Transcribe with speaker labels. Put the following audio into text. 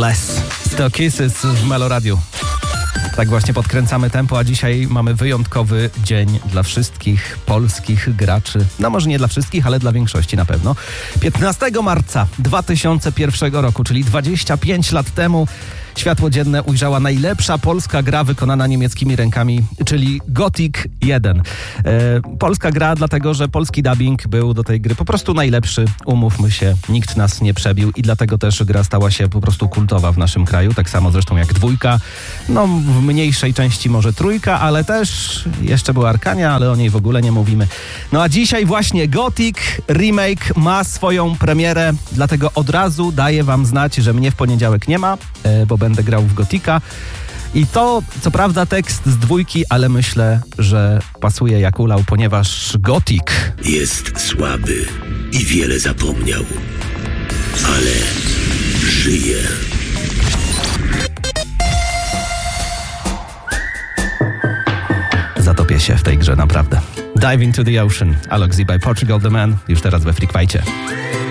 Speaker 1: Bless. 100 Kisses w Meloradiu. Tak właśnie podkręcamy tempo, a dzisiaj mamy wyjątkowy dzień dla wszystkich polskich graczy. No może nie dla wszystkich, ale dla większości na pewno. 15 marca 2001 roku, czyli 25 lat temu, światło dzienne ujrzała najlepsza polska gra wykonana niemieckimi rękami, czyli Gothic 1. Polska gra, dlatego że polski dubbing był do tej gry po prostu najlepszy. Umówmy się, nikt nas nie przebił i dlatego też gra stała się po prostu kultowa w naszym kraju. Tak samo zresztą jak 2. No w mniejszej części może 3, ale też jeszcze była Arkania, ale o niej w ogóle nie mówimy. No a dzisiaj właśnie Gothic Remake ma swoją premierę, dlatego od razu daję wam znać, że mnie w poniedziałek nie ma, bo będę grał w Gothica. I to, co prawda, tekst z 2, ale myślę, że pasuje jak ulał, ponieważ Gothic
Speaker 2: jest słaby i wiele zapomniał, ale żyje.
Speaker 1: Zatopię się w tej grze, naprawdę. Dive into the Ocean, Alok Z by Portugal The Man, już teraz we Freak Fightie.